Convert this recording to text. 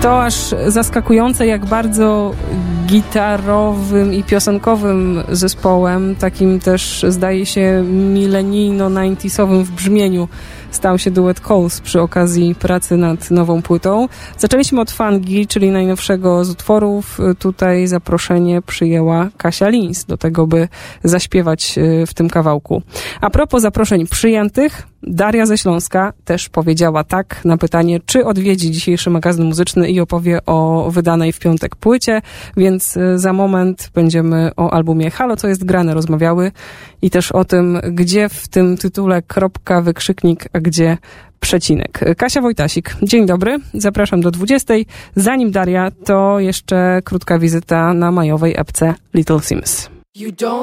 To aż zaskakujące, jak bardzo gitarowym i piosenkowym zespołem, takim też zdaje się milenijno-90sowym w brzmieniu, stał się duet Coles przy okazji pracy nad nową płytą. Zaczęliśmy od Fungi, czyli najnowszego z utworów. Tutaj zaproszenie przyjęła Kasia Lins do tego, by zaśpiewać w tym kawałku. A propos zaproszeń przyjętych, Daria ze Śląska też powiedziała tak na pytanie, czy odwiedzi dzisiejszy magazyn muzyczny i opowie o wydanej w piątek płycie, więc za moment będziemy o albumie Halo, co jest grane rozmawiały i też o tym, gdzie w tym tytule kropka, wykrzyknik, a gdzie przecinek. Kasia Wojtasik, dzień dobry, zapraszam do 20. Zanim Daria, to jeszcze krótka wizyta na majowej epce Little Sims. You don't